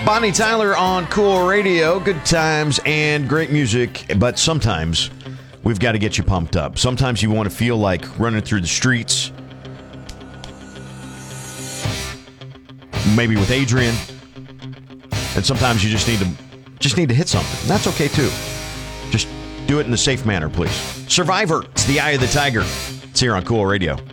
Bonnie Tyler on Cool Radio. Good times and great music, but sometimes we've got to get you pumped up. Sometimes you want to feel like running through the streets, maybe with Adrian, and sometimes you just need to hit something. And that's okay too. Just do it in a safe manner, please. Survivor, it's the Eye of the Tiger. It's here on Cool Radio.